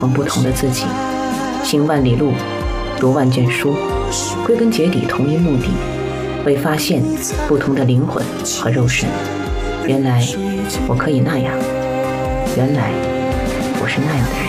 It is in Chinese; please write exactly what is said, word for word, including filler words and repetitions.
我们不同的自己，行万里路，读万卷书，归根结底同一目的，为发现不同的灵魂和肉身。原来我可以那样，原来我是那样的人。